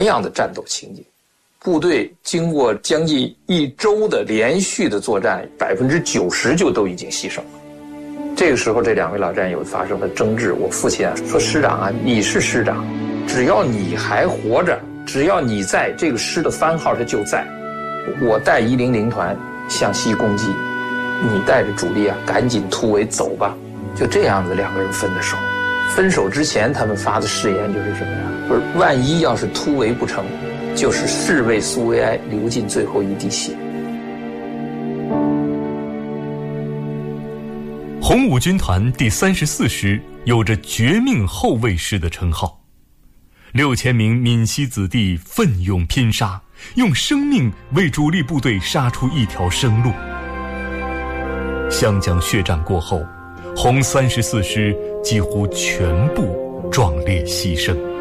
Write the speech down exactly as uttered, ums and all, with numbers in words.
样的战斗情景。部队经过将近一周的连续的作战，百分之九十就都已经牺牲了。这个时候，这两位老战友发生了争执。我父亲啊说：“师长啊，你是师长，只要你还活着，只要你在，这个师的番号它就在。我带一零零团向西攻击，你带着主力啊，赶紧突围走吧。”就这样子，两个人分的手。分手之前，他们发的誓言就是什么呀？就是万一要是突围不成，就是誓为苏维埃流尽最后一滴血。 红五军团第三十四师有着绝命后卫师的称号，六千名闽西子弟奋勇拼杀，用生命为主力部队杀出一条生路。湘江血战过后，红三十四师几乎全部壮烈牺牲。